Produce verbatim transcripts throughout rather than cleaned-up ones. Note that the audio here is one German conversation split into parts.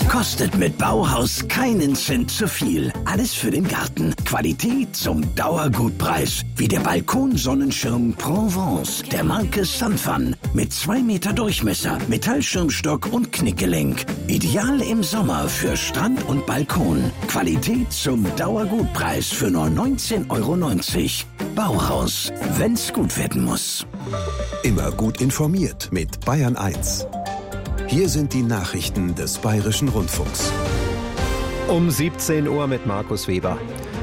Kostet mit Bauhaus keinen Cent zu viel. Alles für den Garten. Qualität zum Dauergutpreis. Wie der Balkonsonnenschirm Provence der Marke Sunfun. Mit zwei Meter Durchmesser, Metallschirmstock und Knickgelenk. Ideal im Sommer für Strand und Balkon. Qualität zum Dauergutpreis für nur neunzehn Euro neunzig. Bauhaus, wenn's gut werden muss. Immer gut informiert mit Bayern eins. Hier sind die Nachrichten des Bayerischen Rundfunks. Um siebzehn Uhr mit Markus Weber.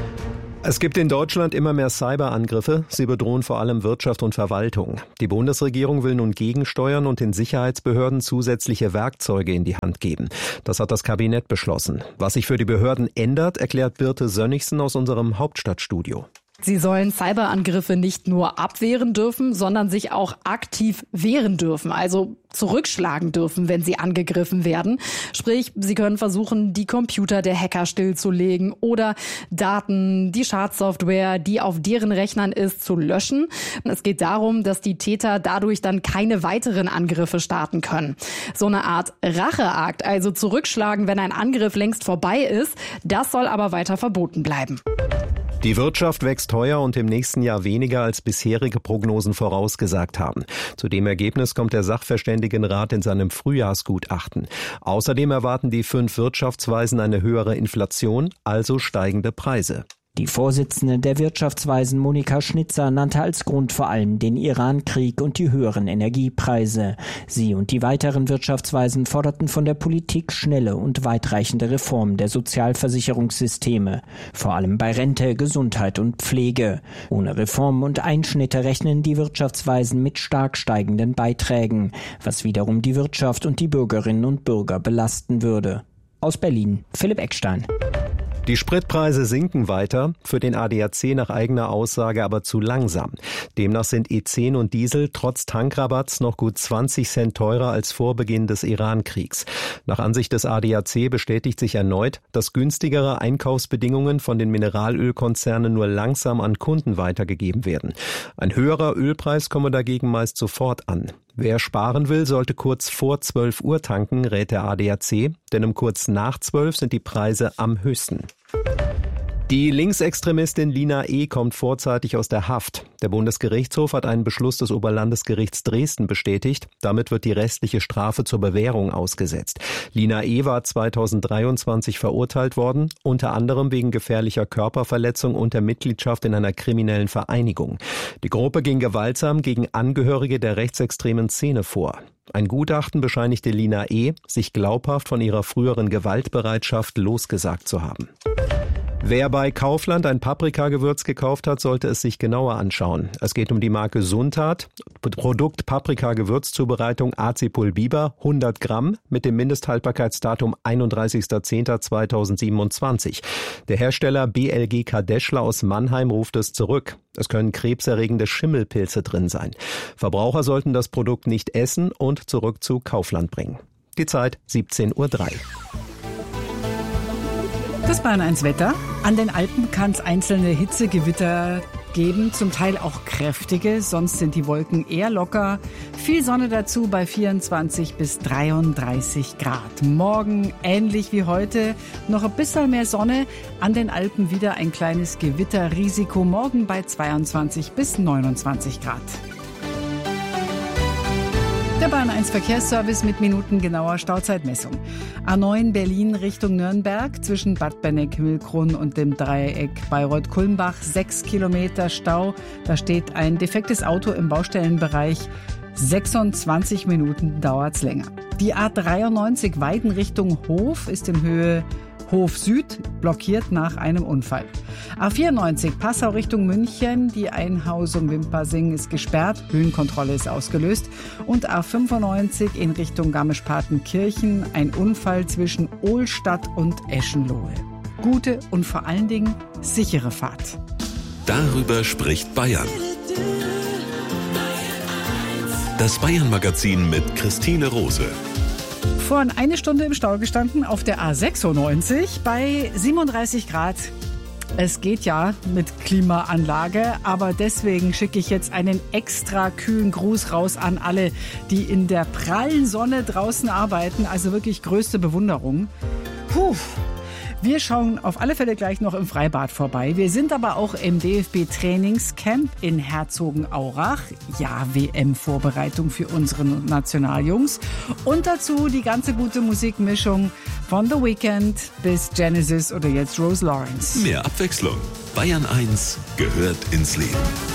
Es gibt in Deutschland immer mehr Cyberangriffe. Sie bedrohen vor allem Wirtschaft und Verwaltung. Die Bundesregierung will nun gegensteuern und den Sicherheitsbehörden zusätzliche Werkzeuge in die Hand geben. Das hat das Kabinett beschlossen. Was sich für die Behörden ändert, erklärt Birte Sönnigsen aus unserem Hauptstadtstudio. Sie sollen Cyberangriffe nicht nur abwehren dürfen, sondern sich auch aktiv wehren dürfen, also zurückschlagen dürfen, wenn sie angegriffen werden. Sprich, sie können versuchen, die Computer der Hacker stillzulegen oder Daten, die Schadsoftware, die auf deren Rechnern ist, zu löschen. Es geht darum, dass die Täter dadurch dann keine weiteren Angriffe starten können. So eine Art Racheakt, also zurückschlagen, wenn ein Angriff längst vorbei ist, das soll aber weiter verboten bleiben. Die Wirtschaft wächst heuer und im nächsten Jahr weniger, als bisherige Prognosen vorausgesagt haben. Zu dem Ergebnis kommt der Sachverständigenrat in seinem Frühjahrsgutachten. Außerdem erwarten die fünf Wirtschaftsweisen eine höhere Inflation, also steigende Preise. Die Vorsitzende der Wirtschaftsweisen Monika Schnitzer nannte als Grund vor allem den Iran-Krieg und die höheren Energiepreise. Sie und die weiteren Wirtschaftsweisen forderten von der Politik schnelle und weitreichende Reformen der Sozialversicherungssysteme, vor allem bei Rente, Gesundheit und Pflege. Ohne Reformen und Einschnitte rechnen die Wirtschaftsweisen mit stark steigenden Beiträgen, was wiederum die Wirtschaft und die Bürgerinnen und Bürger belasten würde. Aus Berlin, Philipp Eckstein. Die Spritpreise sinken weiter, für den A D A C nach eigener Aussage aber zu langsam. Demnach sind E zehn und Diesel trotz Tankrabatts noch gut zwanzig Cent teurer als vor Beginn des Iran-Kriegs. Nach Ansicht des A D A C bestätigt sich erneut, dass günstigere Einkaufsbedingungen von den Mineralölkonzernen nur langsam an Kunden weitergegeben werden. Ein höherer Ölpreis komme dagegen meist sofort an. Wer sparen will, sollte kurz vor zwölf Uhr tanken, rät der A D A C, denn um kurz nach zwölf sind die Preise am höchsten. Die Linksextremistin Lina E. kommt vorzeitig aus der Haft. Der Bundesgerichtshof hat einen Beschluss des Oberlandesgerichts Dresden bestätigt. Damit wird die restliche Strafe zur Bewährung ausgesetzt. Lina E. war zweitausenddreiundzwanzig verurteilt worden, unter anderem wegen gefährlicher Körperverletzung und der Mitgliedschaft in einer kriminellen Vereinigung. Die Gruppe ging gewaltsam gegen Angehörige der rechtsextremen Szene vor. Ein Gutachten bescheinigte Lina E., sich glaubhaft von ihrer früheren Gewaltbereitschaft losgesagt zu haben. Wer bei Kaufland ein Paprikagewürz gekauft hat, sollte es sich genauer anschauen. Es geht um die Marke Suntat, Produkt Paprika-Gewürzzubereitung Acipul Biber, hundert Gramm mit dem Mindesthaltbarkeitsdatum einunddreißigster zehnter zweitausendsiebenundzwanzig. Der Hersteller B L G Kadeschler aus Mannheim ruft es zurück. Es können krebserregende Schimmelpilze drin sein. Verbraucher sollten das Produkt nicht essen und zurück zu Kaufland bringen. Die Zeit siebzehn Uhr drei. Das Bayern eins Wetter. An den Alpen kann es einzelne Hitzegewitter geben, zum Teil auch kräftige, sonst sind die Wolken eher locker. Viel Sonne dazu bei vierundzwanzig bis dreiunddreißig Grad. Morgen ähnlich wie heute, noch ein bisschen mehr Sonne. An den Alpen wieder ein kleines Gewitterrisiko, morgen bei zweiundzwanzig bis neunundzwanzig Grad. Der Bayern eins Verkehrsservice mit minutengenauer Stauzeitmessung. A neun Berlin Richtung Nürnberg zwischen Bad Benneck-Mühlkron und dem Dreieck Bayreuth-Kulmbach. Sechs Kilometer Stau. Da steht ein defektes Auto im Baustellenbereich. sechsundzwanzig Minuten dauert's länger. Die A dreiundneunzig Weiden Richtung Hof ist in Höhe Hof Süd blockiert nach einem Unfall. A vierundneunzig Passau Richtung München, die Einhausung Wimpasing ist gesperrt, Höhenkontrolle ist ausgelöst. Und A fünfundneunzig in Richtung Garmisch-Partenkirchen, ein Unfall zwischen Ohlstadt und Eschenlohe. Gute und vor allen Dingen sichere Fahrt. Darüber spricht Bayern. Das Bayern-Magazin mit Christine Rose. Vorhin eine Stunde im Stau gestanden auf der A sechsundneunzig bei siebenunddreißig Grad. Es geht ja mit Klimaanlage, aber deswegen schicke ich jetzt einen extra kühlen Gruß raus an alle, die in der prallen Sonne draußen arbeiten. Also wirklich größte Bewunderung. Puh. Wir schauen auf alle Fälle gleich noch im Freibad vorbei. Wir sind aber auch im D F B-Trainingscamp in Herzogenaurach. Ja, W M-Vorbereitung für unsere Nationaljungs. Und dazu die ganze gute Musikmischung von The Weeknd bis Genesis oder jetzt Rose Lawrence. Mehr Abwechslung. Bayern eins gehört ins Leben.